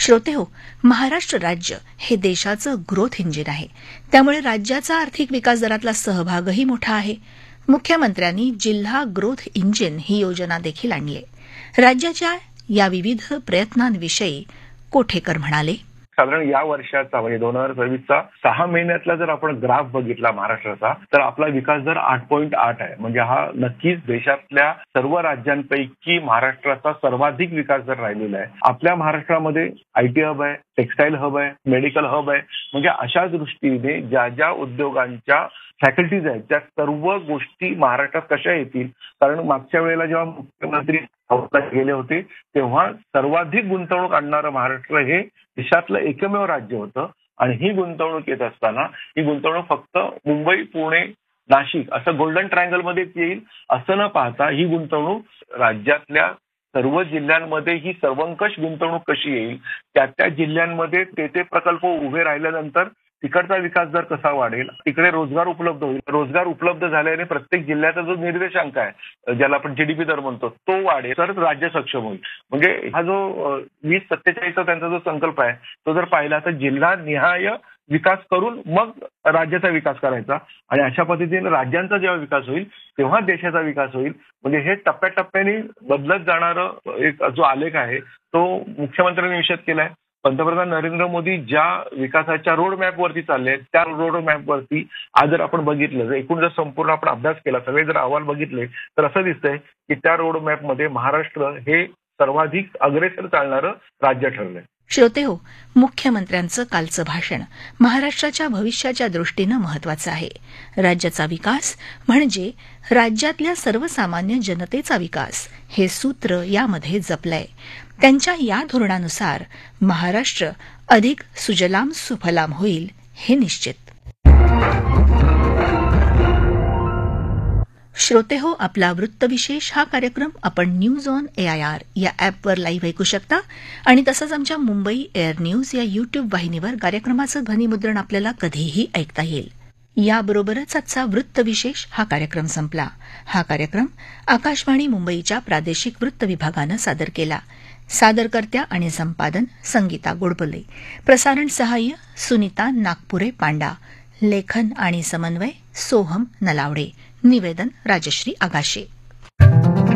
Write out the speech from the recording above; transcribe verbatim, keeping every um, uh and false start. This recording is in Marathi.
श्रोतेहो, महाराष्ट्र राज्य हे देशाचं ग्रोथ इंजिन आहे. त्यामुळे राज्याचा आर्थिक विकास दरातला सहभागही मोठा आहे. मुख्यमंत्र्यांनी जिल्हा ग्रोथ इंजिन ही योजना देखील आणली आहे. राज्याच्या या विविध प्रयत्नांविषयी कोठेकर म्हणाले, साधारण या वर्षाचा म्हणजे दोन हजार सव्वीसचा सहा महिन्यातला जर आपण ग्राफ बघितला महाराष्ट्राचा, तर आपला विकास दर आठ पॉईंट आठ आहे. म्हणजे हा नक्कीच देशातल्या सर्व राज्यांपैकी महाराष्ट्राचा सर्वाधिक विकास दर राहिलेला आहे. आपल्या महाराष्ट्रामध्ये आयटी हब आहे, टेक्सटाईल हब आहे, मेडिकल हब आहे. म्हणजे अशा दृष्टीने ज्या ज्या उद्योगांच्या फॅकल्टीज आहेत त्या सर्व गोष्टी महाराष्ट्रात कशा येतील. कारण मागच्या वेळेला जेव्हा मुख्यमंत्री गेले होते तेव्हा सर्वाधिक गुंतवणूक आणणारं महाराष्ट्र हे देशातलं एकमेव राज्य होतं. आणि ही गुंतवणूक येत असताना ही गुंतवणूक फक्त मुंबई, पुणे, नाशिक असं गोल्डन ट्रायंगल मध्ये येईल असं न पाहता ही गुंतवणूक राज्यातल्या सर्व जिल्ह्यांमध्ये ही सर्वंकष गुंतवणूक कशी येईल, त्या त्या जिल्ह्यांमध्ये ते ते प्रकल्प उभे राहिल्यानंतर तिकडचा विकास दर कसा वाढेल, तिकडे रोजगार उपलब्ध होईल. रोजगार उपलब्ध झाल्याने प्रत्येक जिल्ह्याचा जो निर्देशांक आहे ज्याला आपण जीडीपी दर म्हणतो तो वाढेल, तर राज्य सक्षम होईल. म्हणजे हा जो वीस सत्तेचाळीसचा त्यांचा जो संकल्प आहे तो जर पाहिला तर जिल्हा निहाय विकास करून मग राज्याचा विकास करायचा. आणि अशा पद्धतीने राज्यांचा जेव्हा विकास होईल तेव्हा देशाचा विकास होईल. म्हणजे हे टप्प्याटप्प्याने बदलत जाणारं एक जो आलेख आहे तो मुख्यमंत्र्यांनी निश्चित केलाय. पंतप्रधान नरेंद्र मोदी ज्या विकासाच्या रोड मॅपवरती चालले आहेत त्या रोड मॅपवरती आज जर आपण बघितलं, जर एकूण जर संपूर्ण आपण अभ्यास केला, सगळे जर अहवाल बघितले तर असं दिसतंय की त्या रोड मॅपमध्ये महाराष्ट्र हे सर्वाधिक अग्रेसर चालणारं राज्य ठरलंय. श्रोतेहो, मुख्यमंत्र्यांचं कालचं भाषण महाराष्ट्राच्या भविष्याच्या दृष्टीनं महत्वाचं आहे. राज्याचा विकास म्हणजे राज्यातल्या सर्वसामान्य जनतेचा विकास हे सूत्र यामध्ये जपलंय. त्यांच्या या धोरणानुसार महाराष्ट्र अधिक सुजलाम सुफलाम होईल हे निश्चित. श्रोतेहो, आपला वृत्तविशेष हा कार्यक्रम आपण न्यूज ऑन एआयआर या ॲपवर लाईव्ह ऐकू शकता आणि तसंच आमच्या मुंबई एअर न्यूज या युट्यूब वाहिनीवर कार्यक्रमाचं ध्वनिमुद्रण आपल्याला कधीही ऐकता येईल. याबरोबरच आजचा वृत्तविशेष हा कार्यक्रम संपला. हा कार्यक्रम आकाशवाणी मुंबईच्या प्रादेशिक वृत्त विभागानं सादर केला. सादरकर्त्या आणि संपादन संगीता गोडबोले, प्रसारण सहाय्य सुनीता नागपुरे पांडा, लेखन आणि समन्वय सोहम नलावडे, निवेदन राजश्री आगाशे.